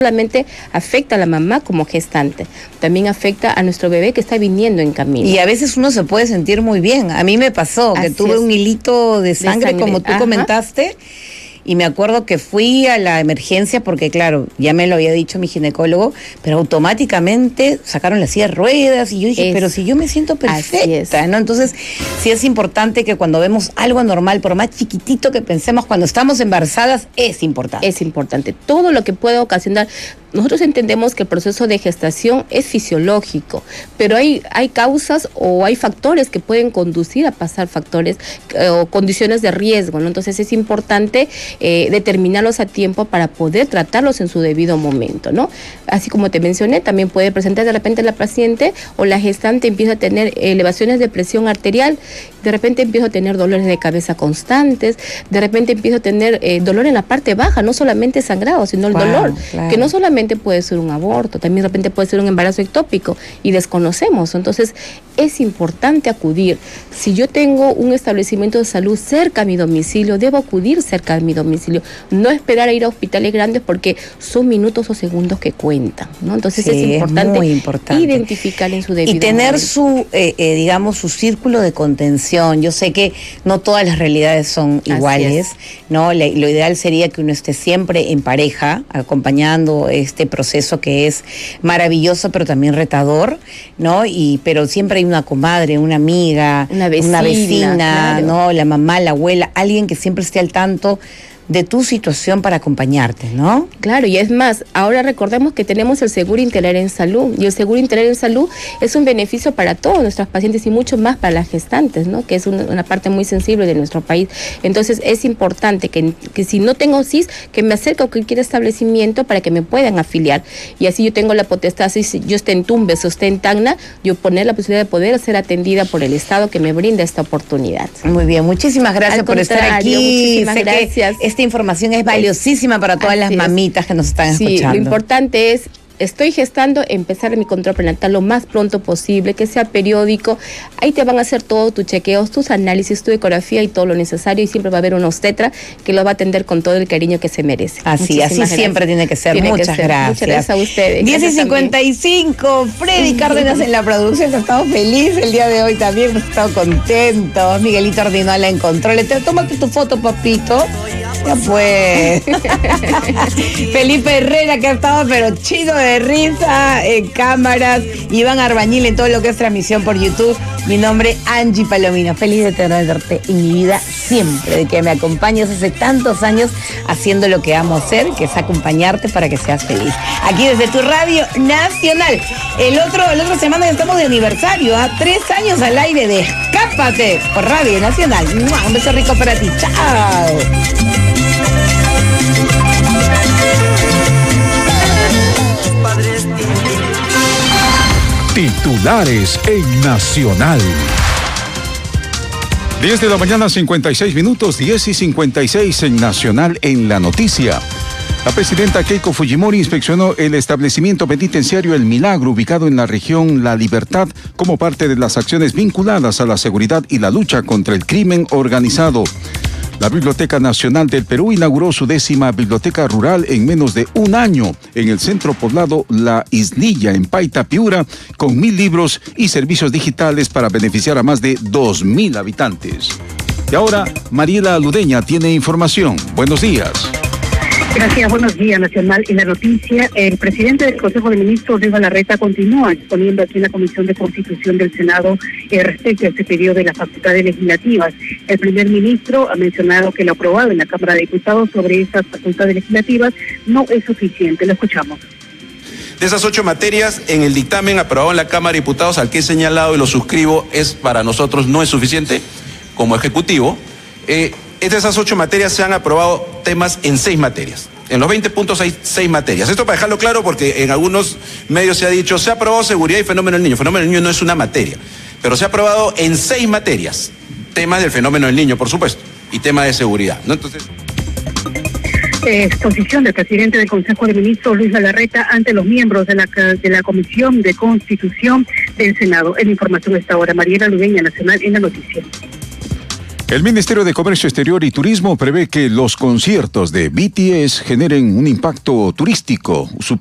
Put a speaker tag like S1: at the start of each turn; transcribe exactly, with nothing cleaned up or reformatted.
S1: solamente afecta a la mamá como gestante, también afecta a nuestro bebé que está viniendo en camino.
S2: Y a veces uno se puede sentir muy bien. A mí me pasó que
S1: Así
S2: tuve
S1: es.
S2: un hilito de sangre,
S1: De sangre,
S2: como tú
S1: ajá.
S2: comentaste, y me acuerdo que fui a la emergencia porque, claro, ya me lo había dicho mi ginecólogo, pero automáticamente sacaron la silla de ruedas y yo dije,
S1: Es,
S2: pero si yo me siento perfecta,
S1: es.
S2: ¿no? Entonces, sí es importante que cuando vemos algo anormal, por más chiquitito que pensemos cuando estamos embarazadas, es importante.
S1: Es importante. Todo lo que pueda ocasionar. Nosotros entendemos que el proceso de gestación es fisiológico, pero hay, hay causas o hay factores que pueden conducir a pasar factores eh, o condiciones de riesgo, ¿no? Entonces es importante eh, determinarlos a tiempo para poder tratarlos en su debido momento, ¿no? Así como te mencioné, también puede presentar de repente la paciente o la gestante empieza a tener elevaciones de presión arterial, de repente empieza a tener dolores de cabeza constantes, de repente empieza a tener eh, dolor en la parte baja, no solamente sangrado, sino el
S2: Wow,
S1: dolor,
S2: claro.
S1: que no solamente puede ser un aborto, también de repente puede ser un embarazo ectópico y desconocemos. Entonces es importante acudir. Si yo tengo un establecimiento de salud cerca a mi domicilio, debo acudir cerca de mi domicilio, no esperar a ir a hospitales grandes porque son minutos o segundos que cuentan, ¿no? Entonces
S2: Sí,
S1: es importante,
S2: es muy importante
S1: identificar en su debido
S2: y tener
S1: momento.
S2: su, eh, eh, digamos, su círculo de contención. Yo sé que no todas las realidades son
S1: Así
S2: iguales,
S1: es.
S2: ¿no? Le, lo ideal sería que uno esté siempre en pareja, acompañando este proceso que es maravilloso, pero también retador, ¿no? Y pero siempre hay una comadre, una amiga,
S1: Una vecina,
S2: una vecina,
S1: claro.
S2: ¿no? La mamá, la abuela, alguien que siempre esté al tanto de tu situación para acompañarte, ¿no?
S1: Claro, y es más, ahora recordemos que tenemos el Seguro Integral en Salud, y el Seguro Integral en Salud es un beneficio para todos nuestros pacientes y mucho más para las gestantes, ¿no? Que es una, una parte muy sensible de nuestro país. Entonces es importante que, que si no tengo C I S, que me acerque a cualquier establecimiento para que me puedan afiliar, y así yo tengo la potestad, si yo esté en Tumbes o esté en Tacna, yo poner la posibilidad de poder ser atendida por el Estado que me brinda esta oportunidad.
S2: Muy bien, muchísimas gracias
S1: Al
S2: por estar
S1: contrario,
S2: aquí.
S1: muchísimas
S2: Sé que
S1: gracias.
S2: esta información es valiosísima para todas
S1: Así
S2: las
S1: es.
S2: mamitas que nos están
S1: Sí,
S2: escuchando.
S1: lo importante es, estoy gestando, empezar mi control prenatal lo más pronto posible, que sea periódico. Ahí te van a hacer todos tus chequeos, tus análisis, tu ecografía y todo lo necesario, y siempre va a haber un obstetra que lo va a atender con todo el cariño que se merece.
S2: Así,
S1: Muchísimas
S2: así
S1: gracias.
S2: Siempre tiene que ser.
S1: Tiene
S2: Muchas
S1: que ser.
S2: gracias.
S1: Muchas gracias a ustedes.
S2: diez y
S1: Gracias
S2: cincuenta y cinco, Freddy Cárdenas en la producción. Estamos felices el día de hoy también, hemos estado contentos. Miguelito Ordinola en control. Te tómate tu foto, papito. Ya pues. Felipe Herrera, que ha estado pero chido de risa en cámaras. Iván Arbañil en todo lo que es transmisión por YouTube. Mi nombre, Angie Palomino. Feliz de tenerte en mi vida siempre, de que me acompañes hace tantos años haciendo lo que amo hacer, que es acompañarte para que seas feliz. Aquí desde tu Radio Nacional. El otro, la otra semana estamos de aniversario, a ¿eh? tres años al aire de Escápate por Radio Nacional. ¡Mua! Un beso rico para ti. ¡Chao!
S3: Titulares en Nacional. diez de la mañana, cincuenta y seis minutos, diez y cincuenta y seis en Nacional en la noticia. La presidenta Keiko Fujimori inspeccionó el establecimiento penitenciario El Milagro, ubicado en la región La Libertad, como parte de las acciones vinculadas a la seguridad y la lucha contra el crimen organizado. La Biblioteca Nacional del Perú inauguró su décima biblioteca rural en menos de un año en el centro poblado La Islilla, en Paita, Piura, con mil libros y servicios digitales para beneficiar a más de dos mil habitantes. Y ahora, Mariela Ludeña tiene información. Buenos días.
S4: Gracias, buenos días, Nacional. En la noticia, el presidente del Consejo de Ministros, Luis Galarreta, continúa exponiendo aquí en la Comisión de Constitución del Senado eh, respecto a este periodo de las facultades legislativas. El primer ministro ha mencionado que lo aprobado en la Cámara de Diputados sobre esas facultades legislativas no es suficiente. Lo escuchamos.
S5: De esas ocho materias, en el dictamen aprobado en la Cámara de Diputados, al que he señalado y lo suscribo, es para nosotros no es suficiente como Ejecutivo. Eh, de esas ocho materias se han aprobado temas en seis materias. En los veinte puntos hay seis materias. Esto para dejarlo claro, porque en algunos medios se ha dicho, se ha aprobado seguridad y fenómeno del niño. Fenómeno del niño no es una materia, pero se ha aprobado en seis materias. Temas del fenómeno del niño, por supuesto, y temas de seguridad, ¿no? Entonces...
S4: Exposición del presidente del Consejo de Ministros, Luis Galarreta, ante los miembros de la, de la Comisión de Constitución del Senado. En información a esta hora, Mariela Ludeña, Nacional en la noticia.
S3: El Ministerio de Comercio Exterior y Turismo prevé que los conciertos de B T S generen un impacto turístico